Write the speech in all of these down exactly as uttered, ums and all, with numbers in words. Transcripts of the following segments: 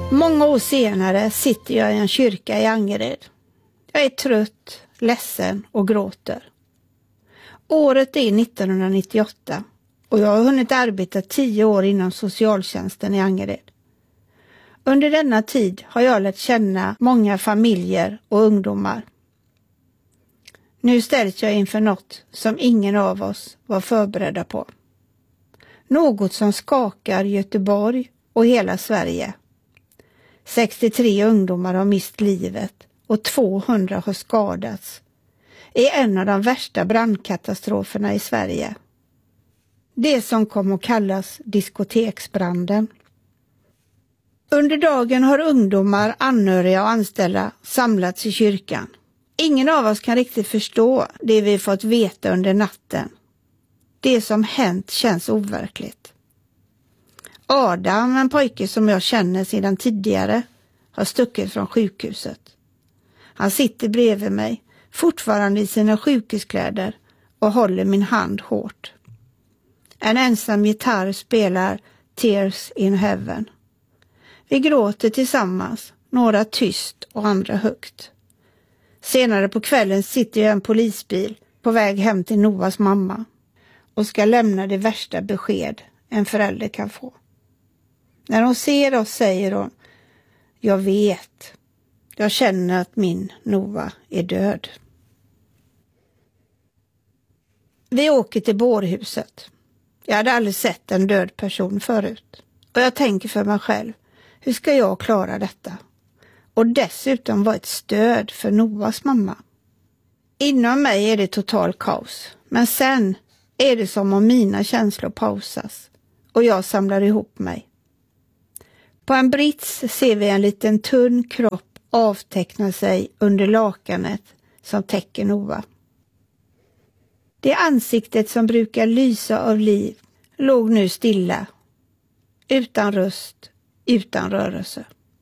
Många år senare sitter jag i en kyrka i Angered. Jag är trött, ledsen och gråter. Året är nittonhundranittioåtta och jag har hunnit arbeta tio år inom socialtjänsten i Angered. Under denna tid har jag lärt känna många familjer och ungdomar. Nu ställs jag inför något som ingen av oss var förberedda på. Något som skakar Göteborg och hela Sverige. sextiotre ungdomar har mist livet och tvåhundra har skadats i en av de värsta brandkatastroferna i Sverige. Det som kom att kallas diskoteksbranden. Under dagen har ungdomar, anhöriga och anställda samlats i kyrkan. Ingen av oss kan riktigt förstå det vi fått veta under natten. Det som hänt känns overkligt. Adam, en pojke som jag känner sedan tidigare, har stuckit från sjukhuset. Han sitter bredvid mig, fortfarande i sina sjukhuskläder och håller min hand hårt. En ensam gitarr spelar Tears in Heaven. Vi gråter tillsammans, några tyst och andra högt. Senare på kvällen sitter jag i en polisbil på väg hem till Noahs mamma och ska lämna det värsta besked en förälder kan få. När hon ser oss säger hon: jag vet, jag känner att min Noah är död. Vi åker till bårhuset. Jag hade aldrig sett en död person förut. Och jag tänker för mig själv, hur ska jag klara detta? Och dessutom vara ett stöd för Noahs mamma. Inom mig är det total kaos. Men sen är det som om mina känslor pausas. Och jag samlar ihop mig. På en brits ser vi en liten tunn kropp avteckna sig under lakanet som täcker Noah. Det ansiktet som brukar lysa av liv låg nu stilla. Utan röst, utan rörelse.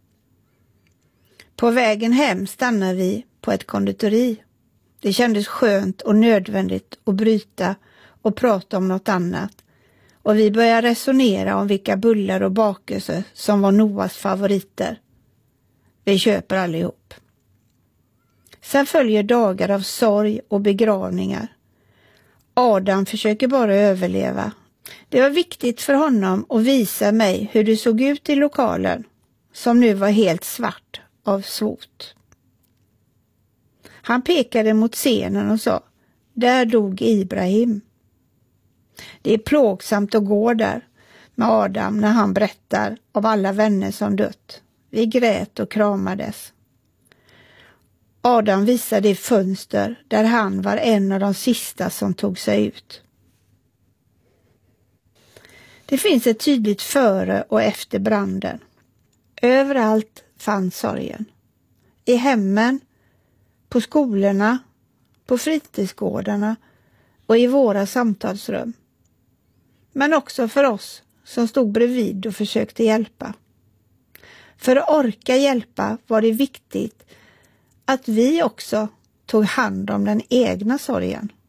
På vägen hem stannar vi på ett konditori. Det kändes skönt och nödvändigt att bryta och prata om något annat. Och vi börjar resonera om vilka bullar och bakelser som var Noahs favoriter. Vi köper allihop. Sen följer dagar av sorg och begravningar. Adam försöker bara överleva. Det var viktigt för honom att visa mig hur det såg ut i lokalen, som nu var helt svart av sot. Han pekade mot scenen och sa: där dog Ibrahim. Det är plågsamt att gå där med Adam när han berättar om alla vänner som dött. Vi grät och kramades. Adam visade det fönster där han var en av de sista som tog sig ut. Det finns ett tydligt före och efter branden. Överallt fanns sorgen. I hemmen, på skolorna, på fritidsgårdarna och i våra samtalsrum. Men också för oss som stod bredvid och försökte hjälpa. För att orka hjälpa var det viktigt att vi också tog hand om den egna sorgen.